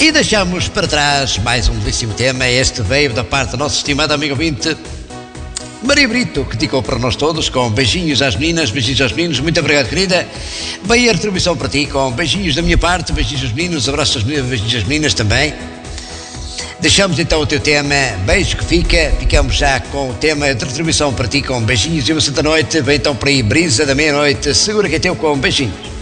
E deixamos para trás mais um belíssimo tema. Este veio da parte do nosso estimado amigo ouvinte Maria Brito, que ticou para nós todos com beijinhos às meninas, beijinhos aos meninos. Muito obrigado, querida. Veio a retribuição para ti com beijinhos da minha parte, beijinhos aos meninos, abraços às meninas, beijinhos às meninas também. Deixamos então o teu tema, beijo que fica. Ficamos já com o tema de retribuição para ti com beijinhos e uma santa noite. Vem então para aí, brisa da meia-noite, segura que é teu com beijinhos.